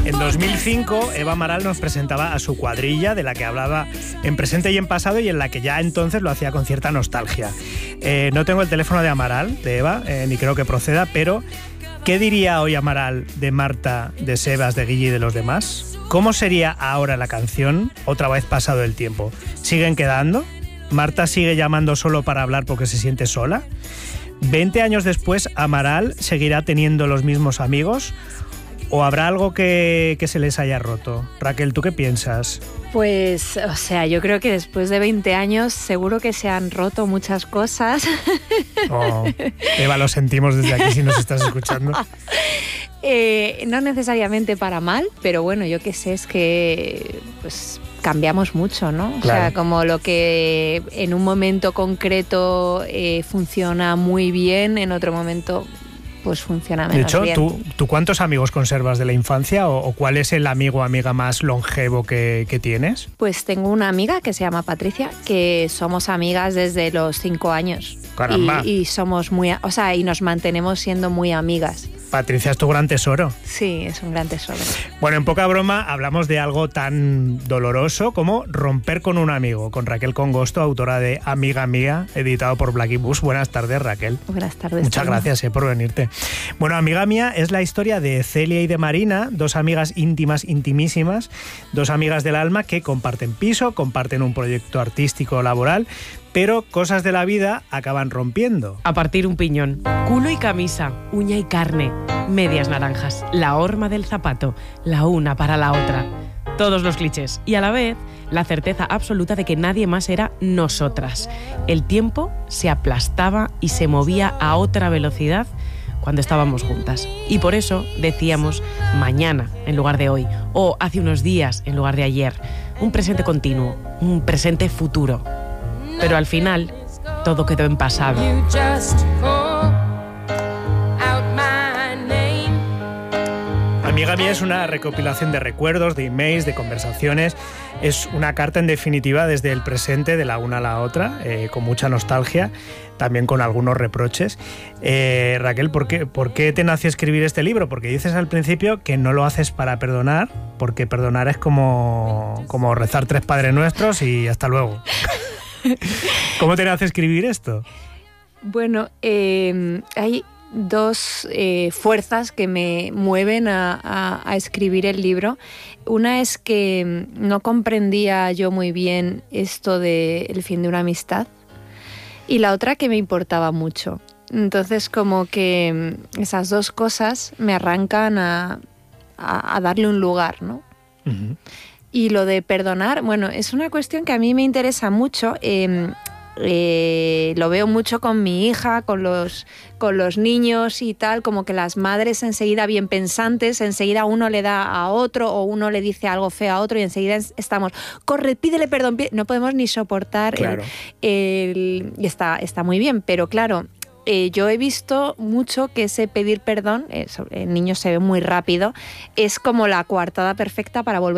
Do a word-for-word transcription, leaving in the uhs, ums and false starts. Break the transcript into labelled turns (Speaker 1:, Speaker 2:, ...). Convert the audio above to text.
Speaker 1: En dos mil cinco, Eva Amaral nos presentaba a su cuadrilla, de la que hablaba en presente y en pasado, y en la que ya entonces lo hacía con cierta nostalgia. Eh, no tengo el teléfono de Amaral, de Eva, eh, ni creo que proceda, pero ¿qué diría hoy Amaral de Marta, de Sebas, de Guille y de los demás? ¿Cómo sería ahora la canción, otra vez pasado el tiempo? ¿Siguen quedando? ¿Marta sigue llamando solo para hablar porque se siente sola? ¿veinte años después Amaral seguirá teniendo los mismos amigos? ¿O habrá algo que, que se les haya roto? Raquel, ¿tú qué piensas?
Speaker 2: Pues, o sea, yo creo que después de veinte años seguro que se han roto muchas cosas.
Speaker 1: Oh, Eva, lo sentimos desde aquí si nos estás escuchando.
Speaker 2: Eh, no necesariamente para mal, pero bueno, yo qué sé, es que pues cambiamos mucho, ¿no? O
Speaker 1: Claro.
Speaker 2: sea, como lo que en un momento concreto eh, funciona muy bien, en otro momento pues funciona menos
Speaker 1: De hecho,
Speaker 2: bien.
Speaker 1: ¿tú, ¿tú cuántos amigos conservas de la infancia o, o cuál es el amigo o amiga más longevo que, que tienes?
Speaker 2: Pues tengo una amiga que se llama Patricia, que somos amigas desde los cinco años.
Speaker 1: Caramba.
Speaker 2: Y, y somos muy, o sea, y nos mantenemos siendo muy amigas.
Speaker 1: Patricia es tu gran tesoro.
Speaker 2: Sí, es un gran tesoro.
Speaker 1: Bueno, en poca broma hablamos de algo tan doloroso como romper con un amigo, con Raquel Congosto, autora de Amiga Mía, editado por Blacky Bus. Buenas tardes, Raquel.
Speaker 2: Buenas tardes.
Speaker 1: Muchas
Speaker 2: Tony.
Speaker 1: gracias eh, por venirte. Bueno, Amiga Mía es la historia de Celia y de Marina, dos amigas íntimas, intimísimas, dos amigas del alma que comparten piso, comparten un proyecto artístico laboral, pero cosas de la vida acaban rompiendo.
Speaker 3: A partir un piñón, culo y camisa, uña y carne, medias naranjas, la horma del zapato, la una para la otra. Todos los clichés y a la vez la certeza absoluta de que nadie más era nosotras. El tiempo se aplastaba y se movía a otra velocidad cuando estábamos juntas. Y por eso decíamos mañana en lugar de hoy, o hace unos días en lugar de ayer. Un presente continuo, un presente futuro. Pero al final, todo quedó en pasado.
Speaker 1: Amiga Mía es una recopilación de recuerdos, de emails, de conversaciones. Es una carta, en definitiva, desde el presente, de la una a la otra, eh, con mucha nostalgia, también con algunos reproches. Eh, Raquel, ¿por qué, ¿por qué te nació escribir este libro? Porque dices al principio que no lo haces para perdonar, porque perdonar es como, como rezar tres Padres Nuestros y hasta luego. ¿Cómo te nace escribir esto?
Speaker 2: Bueno, eh, hay dos eh, fuerzas que me mueven a, a, a escribir el libro. Una es que no comprendía yo muy bien esto del fin de una amistad, y la otra que me importaba mucho. Entonces, como que esas dos cosas me arrancan a, a, a darle un lugar, ¿no?
Speaker 1: Uh-huh.
Speaker 2: Y lo de perdonar, bueno, es una cuestión que a mí me interesa mucho. Eh, eh, lo veo mucho con mi hija, con los, con los niños y tal, como que las madres enseguida bien pensantes, enseguida uno le da a otro o uno le dice algo feo a otro y enseguida estamos, corre, pídele perdón, pídele. No podemos ni soportar.
Speaker 1: Claro.
Speaker 2: el, el, y está, está muy bien, pero claro, Eh, yo he visto mucho que ese pedir perdón, eh, sobre, el niño se ve muy rápido, es como la coartada perfecta para volver